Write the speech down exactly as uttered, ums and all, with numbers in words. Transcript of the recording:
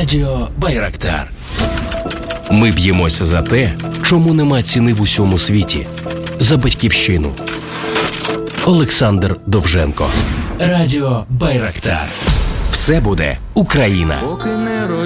Радіо Байрактар. Ми б'ємося за те, чому нема ціни в усьому світі. За батьківщину. Олександр Довженко. Радіо Байрактар. Все буде Україна.